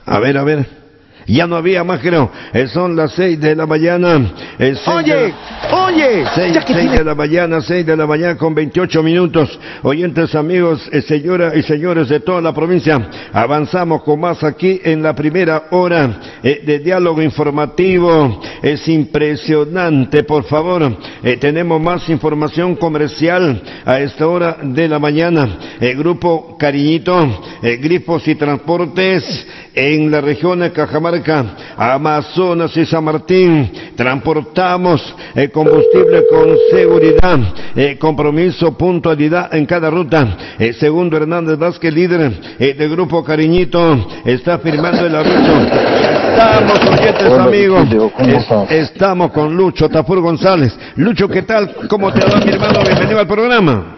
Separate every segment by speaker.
Speaker 1: A ver, a ver. Ya no había más, creo. Son las 6 de la mañana.
Speaker 2: Oye,
Speaker 1: 6 de la mañana, 6 de la mañana con 28 minutos. Oyentes, amigos, señoras y señores de toda la provincia, avanzamos con más aquí en la primera hora de diálogo informativo. Es impresionante, por favor. Tenemos más información comercial a esta hora de la mañana. Grupo Cariñito, Grifos y Transportes en la región de Cajamarca, Amazonas y San Martín. Transportamos combustible con seguridad, compromiso, puntualidad en cada ruta. Segundo Hernández Vázquez, líder del Grupo Cariñito, está firmando el aviso. Estamos, oyentes, amigos. Estamos con Lucho Tafur González. Lucho, ¿qué tal? ¿Cómo te va, mi hermano? Bienvenido al programa.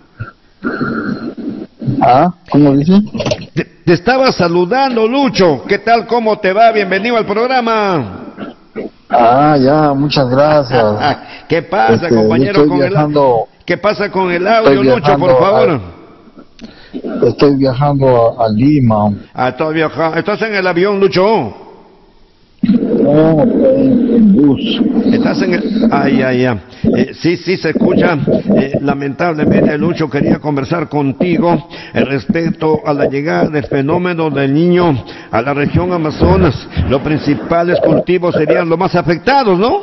Speaker 2: ¿Cómo dice?
Speaker 1: Te estaba saludando, Lucho. ¿Qué tal? ¿Cómo te va? Bienvenido al programa.
Speaker 2: Ya, muchas gracias.
Speaker 1: ¿Qué pasa, compañero, con ¿Qué pasa con el audio, Lucho, por favor?
Speaker 2: Estoy viajando a Lima.
Speaker 1: ¿Estás en el avión, Lucho?
Speaker 2: No, en bus.
Speaker 1: Estás en el... sí, se escucha. Lamentablemente, Lucho, quería conversar contigo respecto a la llegada del fenómeno del Niño a la región Amazonas. Los principales cultivos serían los más afectados, ¿no?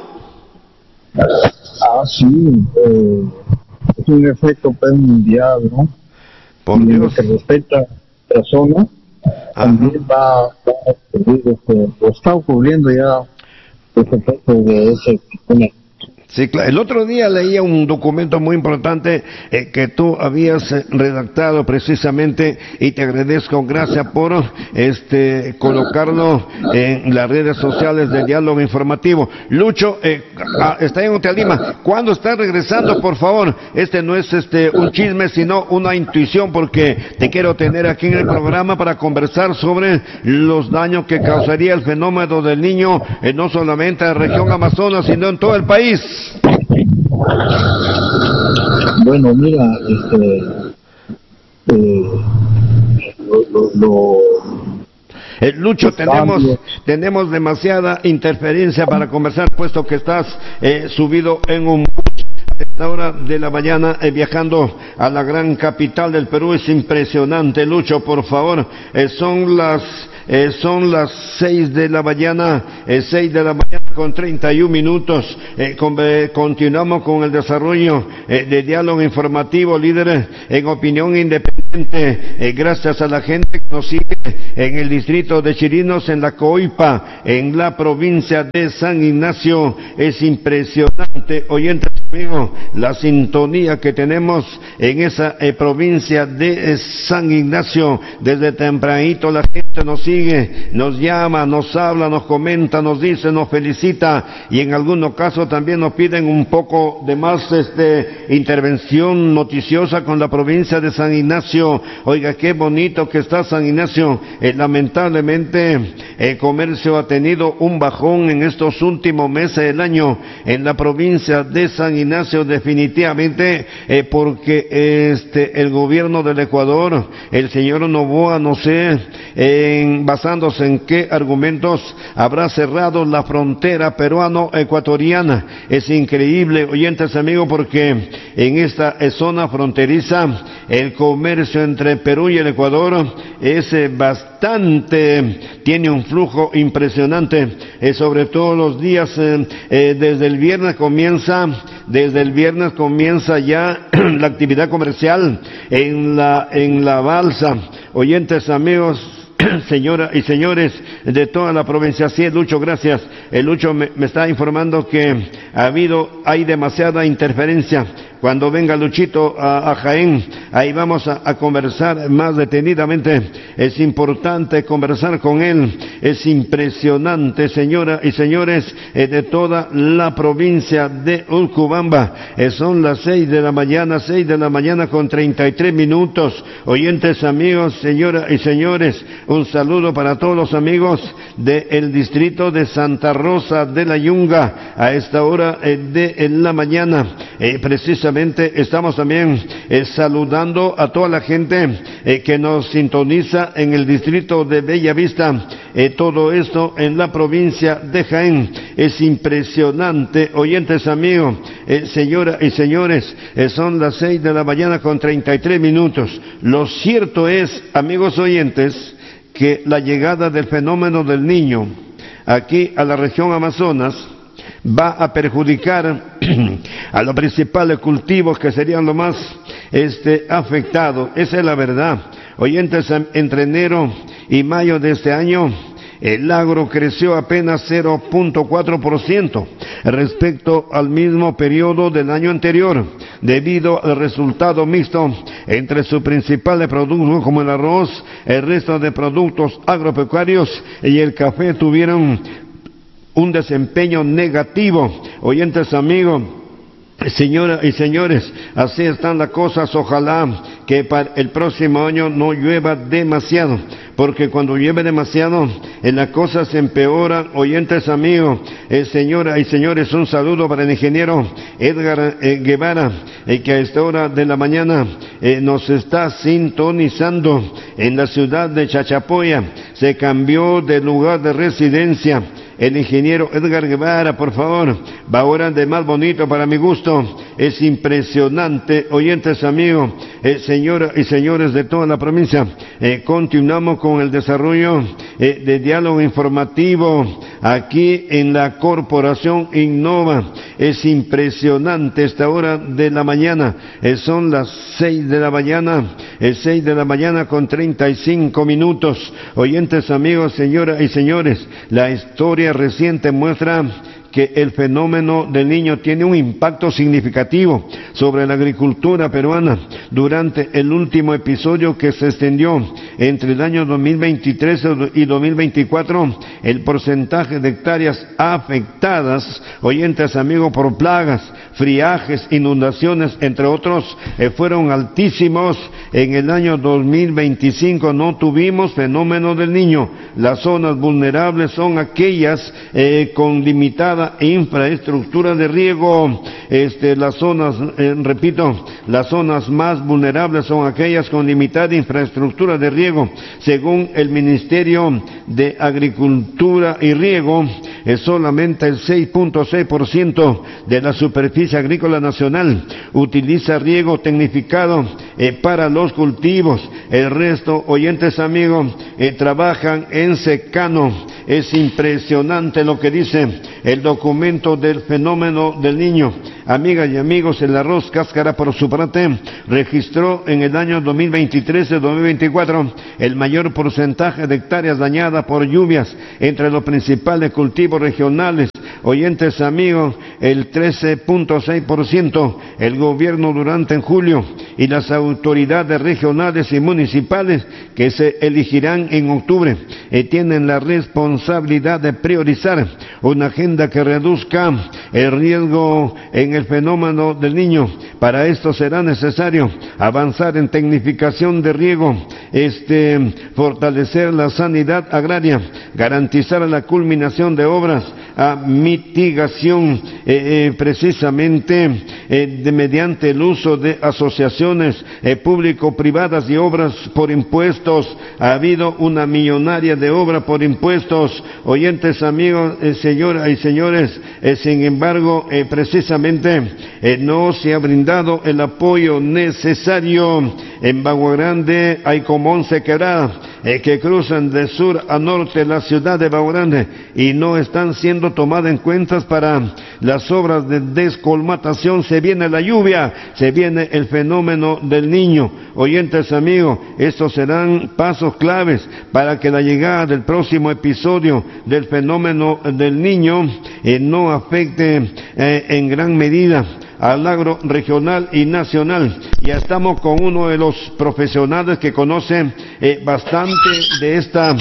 Speaker 2: Sí. Es un efecto mundial, ¿no?
Speaker 1: Por Dios.
Speaker 2: Lo que respecta a la zona, también va a ocurrir, lo está ocurriendo ya el efecto de ese fenómeno.
Speaker 1: Sí, claro. El otro día leía un documento muy importante que tú habías redactado precisamente, y te agradezco, gracias por colocarlo en las redes sociales del diálogo informativo. Lucho, está en Hotel Lima. ¿Cuándo estás regresando, por favor? No es un chisme, sino una intuición, porque te quiero tener aquí en el programa para conversar sobre los daños que causaría el fenómeno del Niño, no solamente en la región Amazonas, sino en todo el país.
Speaker 2: Bueno, mira,
Speaker 1: Lucho, tenemos demasiada interferencia para conversar, puesto que estás subido en un bus a esta hora de la mañana viajando a la gran capital del Perú. Es impresionante, Lucho, por favor. Son las 6 de la mañana, 6 de la mañana con 31 minutos. Continuamos con el desarrollo de diálogo informativo, líder en opinión independiente. Gracias a la gente que nos sigue en el distrito de Chirinos, en la Coipa, en la provincia de San Ignacio. Es impresionante, oyentes, amigos, la sintonía que tenemos en esa provincia de San Ignacio. Desde tempranito la gente nos sigue, nos llama, nos habla, nos comenta, nos dice, nos felicita, y en algunos casos también nos piden un poco de más intervención noticiosa con la provincia de San Ignacio. Oiga, qué bonito que está San Ignacio. Lamentablemente el comercio ha tenido un bajón en estos últimos meses del año en la provincia de San Ignacio, definitivamente, porque el gobierno del Ecuador, el señor Noboa, no sé, basándose en qué argumentos habrá cerrado la frontera peruano-ecuatoriana. Es increíble, oyentes, amigos, porque en esta zona fronteriza el comercio entre Perú y el Ecuador es tiene un flujo impresionante, sobre todo los días, desde el viernes comienza ya la actividad comercial en la balsa. Oyentes, amigos, señoras y señores de toda la provincia. Sí, Lucho, gracias. Lucho me está informando que hay demasiada interferencia. Cuando venga Luchito a Jaén, ahí vamos a conversar más detenidamente. Es importante conversar con él. Es impresionante, señoras y señores de toda la provincia de Urcubamba. Son las 6 de la mañana con 33 minutos. Oyentes, amigos, señoras y señores, un saludo para todos los amigos del distrito de Santa Rosa de la Yunga a esta hora de la mañana. Precisamente estamos también saludando a toda la gente que nos sintoniza en el distrito de Bellavista, todo esto en la provincia de Jaén. Es impresionante, oyentes amigos, señoras y señores, son las 6 de la mañana con 33 minutos. Lo cierto es, amigos oyentes, que la llegada del fenómeno del Niño aquí a la región Amazonas va a perjudicar a los principales cultivos que serían los más afectados. Esa es la verdad. Oyentes, entre enero y mayo de este año, el agro creció apenas 0.4% respecto al mismo periodo del año anterior, debido al resultado mixto entre sus principales productos como el arroz, el resto de productos agropecuarios y el café tuvieron un desempeño negativo. Oyentes amigos, señoras y señores, así están las cosas. Ojalá que para el próximo año no llueva demasiado, porque cuando llueve demasiado las cosas se empeoran. Oyentes amigos, señoras y señores, un saludo para el ingeniero Edgar Guevara, que a esta hora de la mañana nos está sintonizando en la ciudad de Chachapoya. Se cambió de lugar de residencia. El ingeniero Edgar Guevara, por favor, va ahora de más bonito para mi gusto. Es impresionante, oyentes amigos, señoras y señores de toda la provincia. Continuamos con el desarrollo de diálogo informativo aquí en la Corporación Innova. Es impresionante esta hora de la mañana. Son las 6 de la mañana, 6 de la mañana con 35 minutos. Oyentes amigos, señoras y señores, la historia reciente muestra que el fenómeno del Niño tiene un impacto significativo sobre la agricultura peruana. Durante el último episodio, que se extendió entre el año 2023 y 2024, el porcentaje de hectáreas afectadas, oyentes amigos, por plagas, friajes, inundaciones, entre otros, fueron altísimos. En el año 2025 no tuvimos fenómeno del Niño. Las zonas vulnerables son aquellas con limitada infraestructura de riego. Las zonas, repito, las zonas más vulnerables son aquellas con limitada infraestructura de riego. Según el Ministerio de Agricultura y Riego, solamente el 6.6% de la superficie agrícola nacional utiliza riego tecnificado para los cultivos. El resto, oyentes amigos, trabajan en secano. Es impresionante lo que dice el documento del fenómeno del Niño. Amigas y amigos, el arroz cáscara, por su parte, registró en el año 2023 y 2024 el mayor porcentaje de hectáreas dañadas por lluvias entre los principales cultivos regionales. Oyentes amigos, el 13.6%. El gobierno durante en julio y las autoridades regionales y municipales que se elegirán en octubre tienen la responsabilidad de priorizar una agenda que reduzca el riesgo en el fenómeno del Niño. Para esto será necesario avanzar en tecnificación de riego, fortalecer la sanidad agraria, garantizar la culminación de obras a mitigación precisamente mediante el uso de asociaciones público-privadas y obras por impuestos. Ha habido una millonaria de obra por impuestos, oyentes amigos, señoras y señores. Sin embargo, precisamente no se ha brindado el apoyo necesario. En Bagua Grande hay como 11 quebradas que cruzan de sur a norte la ciudad de Bagua Grande y no están siendo tomadas en cuenta para las obras de descolmatación. Se viene la lluvia, se viene el fenómeno del Niño. Oyentes amigos, estos serán pasos claves para que la llegada del próximo episodio del fenómeno del Niño no afecte en gran medida al agro regional y nacional. Ya estamos con uno de los profesionales que conoce bastante de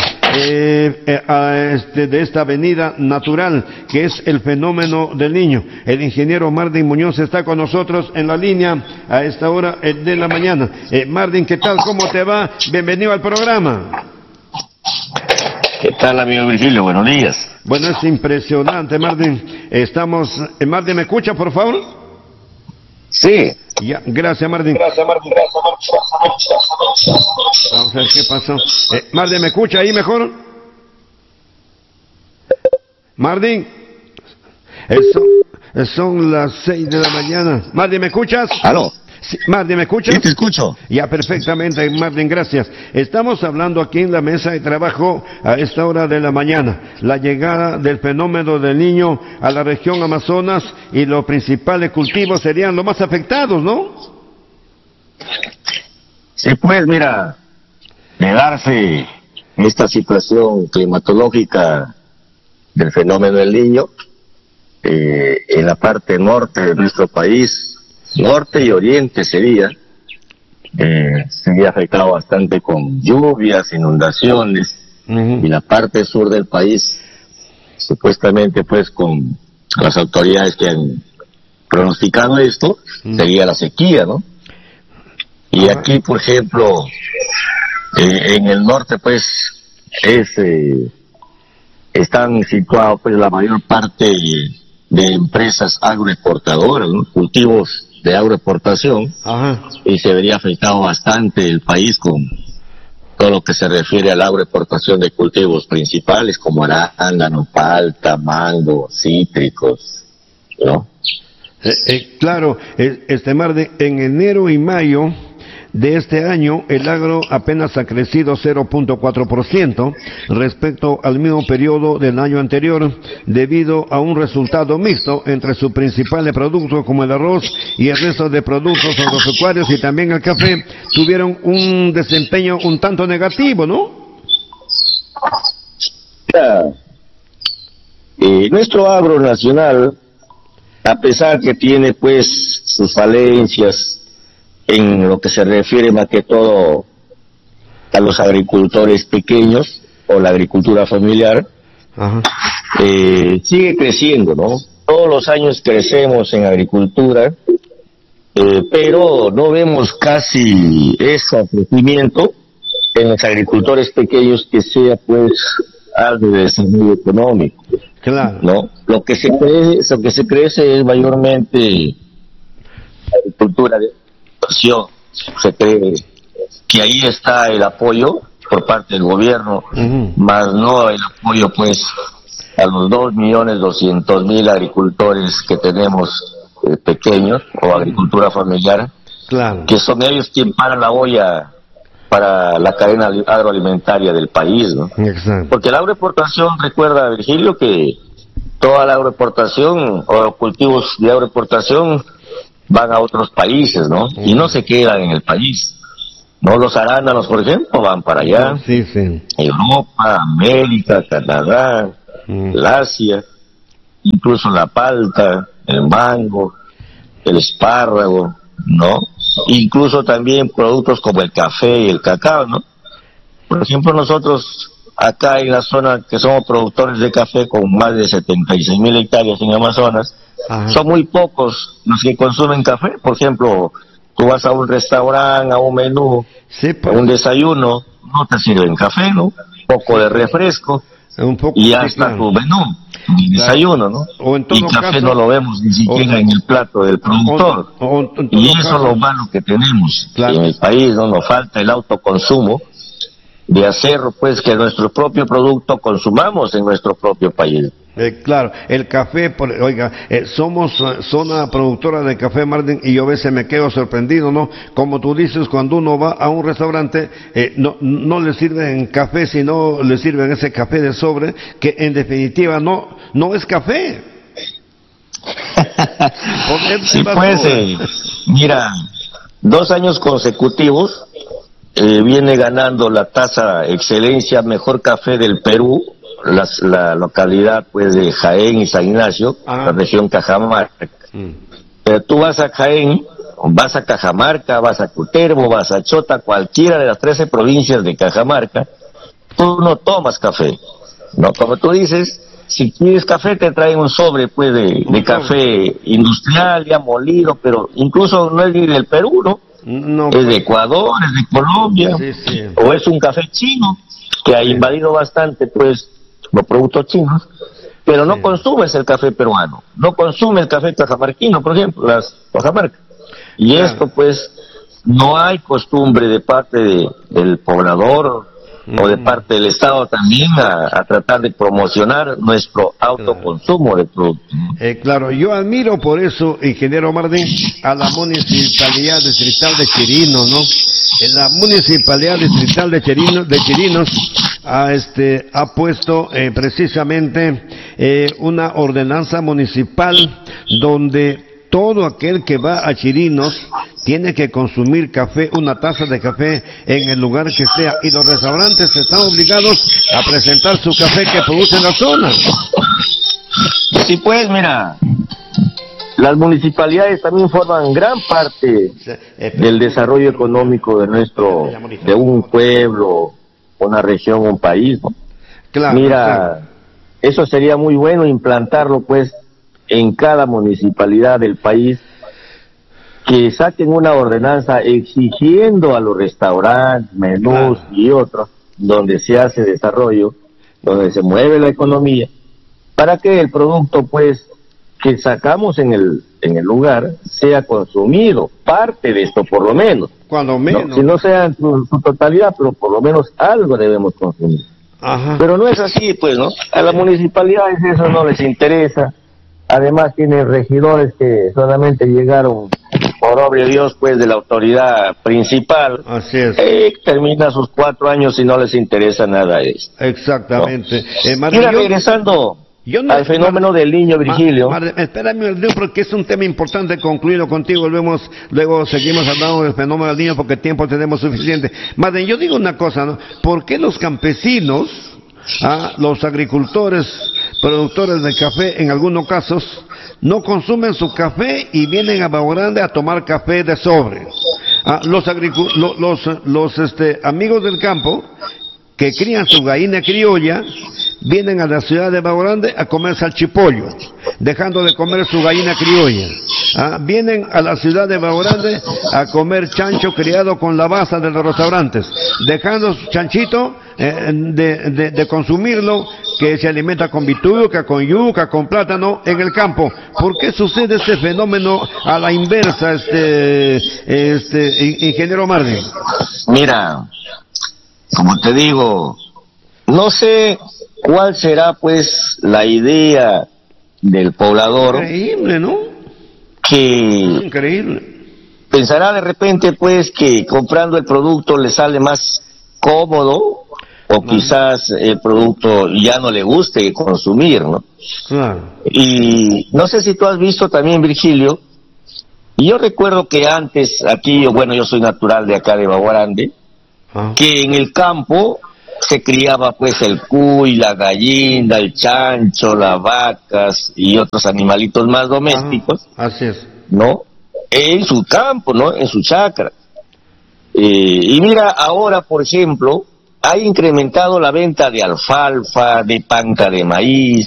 Speaker 1: esta avenida natural, que es el fenómeno del Niño. El ingeniero Mardin Muñoz está con nosotros en la línea a esta hora de la mañana. Mardin, ¿qué tal? ¿Cómo te va? Bienvenido al programa.
Speaker 3: ¿Qué tal, amigo Virgilio? Buenos días.
Speaker 1: Bueno, es impresionante, Mardin. Mardin, ¿me escucha, por favor?
Speaker 3: Sí.
Speaker 1: Ya, gracias, Mardin. Vamos a ver qué pasó. Mardin, ¿me escucha ahí mejor? Martín, son las 6 de la mañana. Martín, ¿me escuchas?
Speaker 3: ¿Aló?
Speaker 1: Sí, Martín, ¿me escuchas?
Speaker 3: Sí, te escucho.
Speaker 1: Ya, perfectamente, Martín, gracias. Estamos hablando aquí en la mesa de trabajo a esta hora de la mañana, la llegada del fenómeno del Niño a la región Amazonas y los principales cultivos serían los más afectados, ¿no?
Speaker 3: Sí, pues mira, de darse esta situación climatológica del fenómeno del Niño, en la parte norte de nuestro país, norte y oriente sería afectado bastante con lluvias, inundaciones, y la parte sur del país, supuestamente pues con las autoridades que han pronosticado esto, sería la sequía, ¿no? Y aquí, por ejemplo, en el norte pues están situados pues la mayor parte de empresas agroexportadoras, ¿no? Cultivos de agroexportación.
Speaker 1: Ajá.
Speaker 3: Y se vería afectado bastante el país con todo lo que se refiere a la agroexportación de cultivos principales como arándano, palta, mango, cítricos, ¿no?
Speaker 1: Claro, Martín, en enero y mayo de este año el agro apenas ha crecido 0.4% respecto al mismo periodo del año anterior, debido a un resultado mixto entre sus principales productos como el arroz y el resto de productos agropecuarios, y también el café tuvieron un desempeño un tanto negativo, ¿no?
Speaker 3: Nuestro agro nacional, a pesar que tiene pues sus falencias en lo que se refiere más que todo a los agricultores pequeños o la agricultura familiar, sigue creciendo, ¿no? Todos los años crecemos en agricultura, pero no vemos casi ese crecimiento en los agricultores pequeños que sea pues algo de desarrollo económico.
Speaker 1: Claro.
Speaker 3: ¿No? Lo que se crece es mayormente agricultura de exportación. Se cree que ahí está el apoyo por parte del gobierno, más no el apoyo pues a los 2.200.000 agricultores que tenemos pequeños o agricultura familiar,
Speaker 1: claro,
Speaker 3: que son ellos quienes paran la olla para la cadena agroalimentaria del país, ¿no?
Speaker 1: Exacto.
Speaker 3: Porque la agroexportación, recuerda Virgilio, que toda la agroexportación o los cultivos de agroexportación van a otros países, ¿no? Y no se quedan en el país, ¿no? Los arándanos, por ejemplo, van para allá,
Speaker 1: sí, sí.
Speaker 3: Europa, América, Canadá, el Asia, incluso la palta, el mango, el espárrago, ¿no? Incluso también productos como el café y el cacao, ¿no? Por ejemplo, nosotros acá en la zona que somos productores de café con más de 76.000 hectáreas en Amazonas, son muy pocos los que consumen café. Por ejemplo, tú vas a un restaurante, a un menú,
Speaker 1: sí, pues,
Speaker 3: a un desayuno, no te sirven café, ¿no? Poco de refresco, y ya está tu menú, el desayuno, ¿no? Y café no lo vemos ni siquiera en el plato del productor. Y eso es lo malo que tenemos en el país, ¿no? Nos falta el autoconsumo, de hacer pues que nuestro propio producto consumamos en nuestro propio país.
Speaker 1: Claro, el café, somos zona productora de café, Martín, y yo a veces me quedo sorprendido, ¿no? Como tú dices, cuando uno va a un restaurante, no le sirven café, sino le sirven ese café de sobre, que en definitiva no es café.
Speaker 3: Sí, pues, mira, 2 años consecutivos viene ganando la tasa excelencia mejor café del Perú, la localidad pues de Jaén y San Ignacio, la región Cajamarca. Pero tú vas a Jaén, vas a Cajamarca, vas a Cutervo, vas a Chota, cualquiera de las 13 provincias de Cajamarca, tú no tomas café, ¿no? Como tú dices, si quieres café te traen un sobre pues de café industrial ya molido, pero incluso no es ni del Perú, ¿no? No, es de Ecuador, es de Colombia, sí. O es un café chino que ha invadido bastante pues los productos chinos, pero no consumes el café peruano, no consume el café cajamarquino, por ejemplo, las Cajamarca. Y esto pues no hay costumbre de parte del poblador o de parte del Estado también a tratar de promocionar nuestro autoconsumo de productos.
Speaker 1: Claro, yo admiro por eso, ingeniero Martín, a la Municipalidad Distrital de Chirinos, ¿no? En la Municipalidad Distrital de Chirinos ha puesto precisamente una ordenanza municipal donde todo aquel que va a Chirinos tiene que consumir café, una taza de café en el lugar que sea, y los restaurantes están obligados a presentar su café que produce en la zona.
Speaker 3: Sí, pues mira, las municipalidades también forman gran parte del desarrollo económico de un pueblo, una región, un país, ¿no?
Speaker 1: Claro,
Speaker 3: mira,
Speaker 1: claro.
Speaker 3: Eso sería muy bueno implantarlo pues en cada municipalidad del país, que saquen una ordenanza exigiendo a los restaurantes, menús y otros, donde se hace desarrollo, donde se mueve la economía, para que el producto pues que sacamos en el lugar sea consumido, parte de esto por lo menos.
Speaker 1: Cuando menos.
Speaker 3: No, si no sea en su totalidad, pero por lo menos algo debemos consumir.
Speaker 1: Ajá.
Speaker 3: Pero no es así, pues, ¿no? A las municipalidades eso no les interesa. Además tienen regidores que solamente llegaron por obra de Dios, pues, de la autoridad principal.
Speaker 1: Así es.
Speaker 3: Termina sus 4 años y no les interesa nada eso.
Speaker 1: Exactamente.
Speaker 3: ¿No? Mira, regresando al fenómeno del niño, Virgilio.
Speaker 1: Espérame, porque es un tema importante concluirlo contigo. Luego seguimos hablando del fenómeno del niño porque tiempo tenemos suficiente. Martín, yo digo una cosa, ¿no? ¿Por qué los campesinos, los agricultores, productores de café, en algunos casos, no consumen su café y vienen a Bahía Grande a tomar café de sobre? Los amigos del campo que crían su gallina criolla vienen a la ciudad de Bahía Grande a comer salchipollo, dejando de comer su gallina criolla. Vienen a la ciudad de Bahía Grande a comer chancho criado con la basa de los restaurantes, dejando su chanchito de consumirlo, que se alimenta con bituca, con yuca, con plátano en el campo. ¿Por qué sucede este fenómeno a la inversa, ingeniero Martín?
Speaker 3: Mira, como te digo, no sé cuál será pues la idea del poblador.
Speaker 1: Increíble, ¿no?
Speaker 3: Que pensará de repente pues que comprando el producto le sale más cómodo, o quizás el producto ya no le guste consumir, ¿no?
Speaker 1: Claro.
Speaker 3: Y no sé si tú has visto también, Virgilio, y yo recuerdo que antes aquí, yo soy natural de acá de Bahía Grande, que en el campo se criaba pues el cuy, la gallina, el chancho, las vacas y otros animalitos más domésticos.
Speaker 1: Así es.
Speaker 3: ¿No? En su campo, ¿no? En su chacra. Y mira, ahora, por ejemplo, ha incrementado la venta de alfalfa, de panca de maíz,